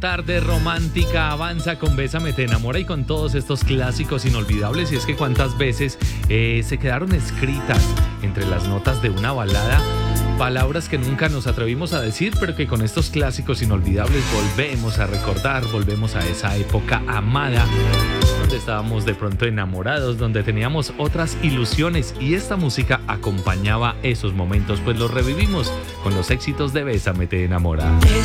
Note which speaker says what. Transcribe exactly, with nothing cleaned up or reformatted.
Speaker 1: Tarde romántica avanza con Bésame te enamora y con todos estos clásicos inolvidables. Y es que cuántas veces eh, se quedaron escritas entre las notas de una balada palabras que nunca nos atrevimos a decir, pero que con estos clásicos inolvidables volvemos a recordar, volvemos a esa época amada donde estábamos de pronto enamorados, donde teníamos otras ilusiones y esta música acompañaba esos momentos, pues los revivimos con los éxitos de Bésame te enamora.